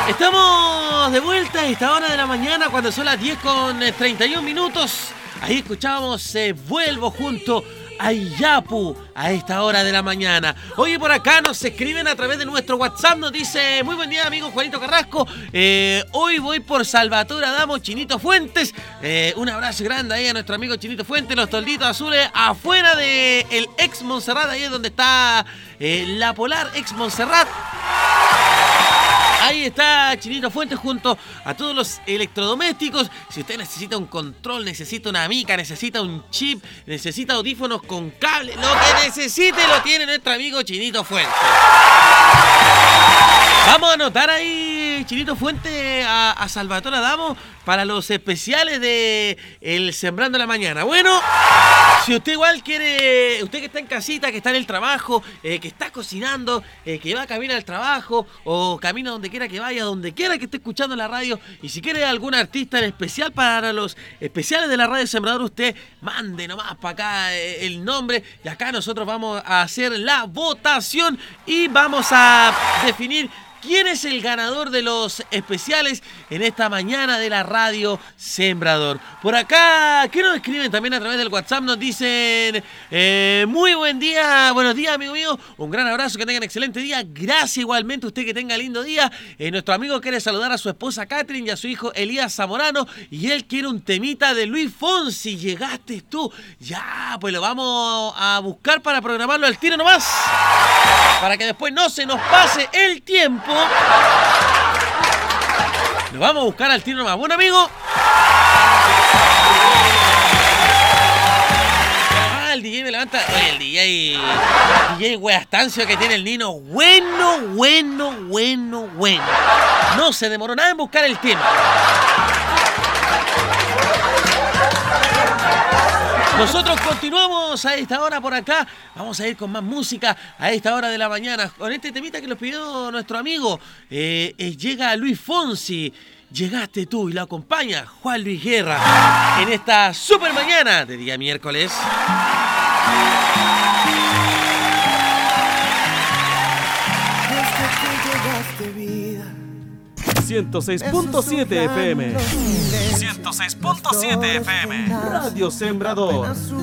Estamos de vuelta a esta hora de la mañana cuando son las 10:31. Ahí escuchábamos Vuelvo junto a Iyapu a esta hora de la mañana. Oye, por acá nos escriben a través de nuestro WhatsApp, nos dice: muy buen día, amigo Juanito Carrasco. Hoy voy por Salvatore Adamo, Chinito Fuentes. Un abrazo grande ahí a nuestro amigo Chinito Fuentes, los tolditos azules afuera de el ex Montserrat, ahí es donde está la Polar ex Montserrat. Ahí está Chinito Fuentes junto a todos los electrodomésticos. Si usted necesita un control, necesita una mica, necesita un chip, necesita audífonos con cable, lo que necesite lo tiene nuestro amigo Chinito Fuentes. Vamos a anotar ahí, Chinito Fuentes, a Salvatore Adamo para los especiales de El Sembrando la Mañana. Bueno, si usted igual quiere, usted que está en casita, que está en el trabajo, que está cocinando, que va camino al trabajo o camino donde quiera que vaya, donde quiera que esté escuchando la radio, y si quiere algún artista en especial para los especiales de la Radio Sembrador, usted mande nomás para acá el nombre y acá nosotros vamos a hacer la votación y vamos a definir quién es el ganador de los especiales en esta mañana de la Radio Sembrador. Por acá, ¿qué nos escriben también a través del WhatsApp? Nos dicen: muy buen día, buenos días, amigo mío. Un gran abrazo, que tengan excelente día. Gracias igualmente, usted que tenga lindo día. Nuestro amigo quiere saludar a su esposa Catherine y a su hijo Elías Zamorano. Y él quiere un temita de Luis Fonsi. Llegaste tú. Ya, pues lo vamos a buscar para programarlo al tiro nomás, para que después no se nos pase el tiempo. Lo vamos a buscar al tiro nomás. Bueno, amigo. El DJ me levanta. Oye, el DJ Weastancio que tiene el Nino. Bueno. No se demoró nada en buscar el tema. Nosotros continuamos a esta hora por acá. Vamos a ir con más música a esta hora de la mañana con este temita que nos pidió nuestro amigo. Llega Luis Fonsi. Llegaste tú, y lo acompaña Juan Luis Guerra en esta super mañana de día miércoles. 106.7 FM. 106.7 FM. Radio Sembrador.